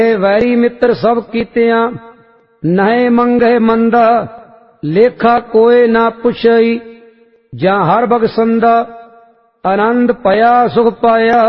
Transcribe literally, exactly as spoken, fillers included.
Vary मित्र सब कीतियां नहे मंगे मंदा लेखा कोय ना पुछई। जा हर बग संदा आनंद पया सुख पाया